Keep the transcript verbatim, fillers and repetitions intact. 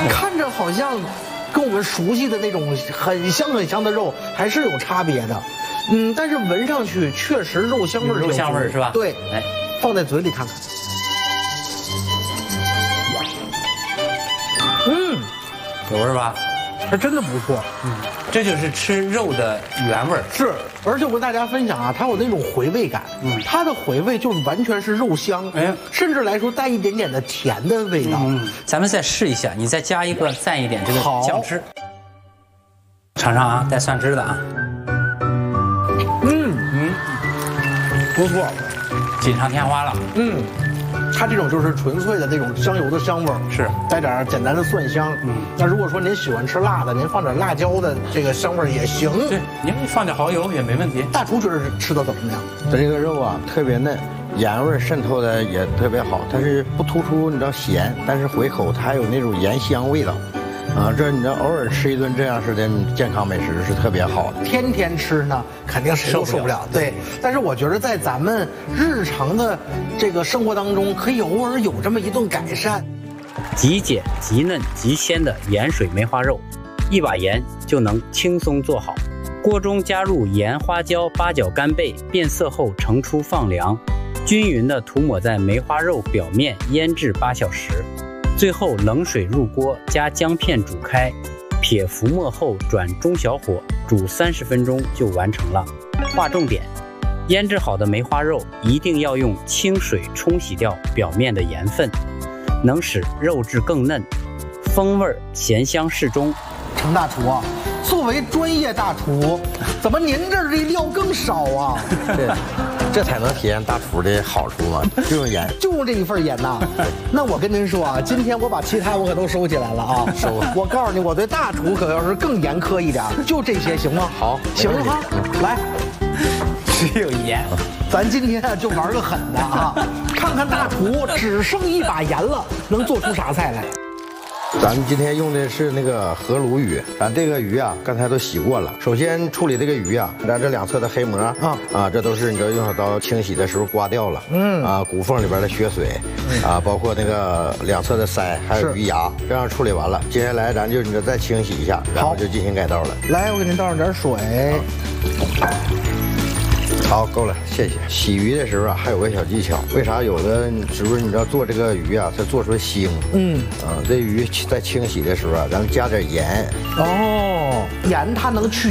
看着好像跟我们熟悉的那种很香很香的肉还是有差别的，嗯，但是闻上去确实肉香味儿， 肉香味儿是吧？ 对， 哎， 放在嘴里看看，嗯， 有味儿吧？ 还真的不错， 嗯，这就是吃肉的原味儿。 是，而且我跟大家分享啊，它有那种回味感，嗯，它的回味就是完全是肉香，哎，甚至来说带一点点的甜的味道。 嗯，咱们再试一下，你再加一个蘸一点这个酱汁，尝尝啊，带蒜汁的啊。 嗯嗯，不错， 锦上添花了。嗯。 它这种就是纯粹的那种香油的香味儿，是带点简单的蒜香。嗯，那如果说您喜欢吃辣的，您放点辣椒的这个香味儿也行。 对，您放点蚝油也没问题。 大厨觉得吃的怎么样？ 它这个肉啊特别嫩，盐味渗透的也特别好，它是不突出你知道咸，但是回口它还有那种盐香味道。啊，这你知道偶尔吃一顿这样式的健康美食是特别好的。 天天吃呢，肯定谁都受不了。对，但是我觉得在咱们日常的这个生活当中，可以偶尔有这么一顿改善。 极简、极嫩、极鲜的盐水梅花肉，一把盐就能轻松做好。锅中加入盐、花椒、八角、干贝，变色后盛出放凉，均匀地涂抹在梅花肉表面，腌制八小时。最后冷水入锅，加姜片煮开，撇浮沫后转中小火煮三十分钟就完成了。划重点：腌制好的梅花肉一定要用清水冲洗掉表面的盐分，能使肉质更嫩，风味咸香适中。 程大厨啊，作为专业大厨，怎么您这儿这料更少啊？ 对，这才能体现大厨的好处嘛，就用盐， 就用这一份盐呐。那我跟您说啊，今天我把其他我可都收起来了啊，收。我告诉你，我对大厨可要是更严苛一点，就这些行吗？ 好， 行了哈，来， 只有盐。 咱今天啊就玩个狠的啊，看看大厨只剩一把盐了，能做出啥菜来？ 咱们今天用的是那个河鲈鱼，咱这个鱼啊，刚才都洗过了。首先处理这个鱼啊，咱这两侧的黑膜啊啊，这都是你知道用小刀清洗的时候刮掉了，嗯啊，骨缝里边的血水，啊，包括那个两侧的腮，还有鱼牙，这样处理完了，接下来咱就你知道再清洗一下，然后就进行改刀了。 来，我给您倒上点水。 好，够了，谢谢。洗鱼的时候啊，还有个小技巧，为啥有的是不是你知道做这个鱼啊，它做出腥？嗯，啊，这鱼在清洗的时候啊，咱们加点盐。 哦，盐它能去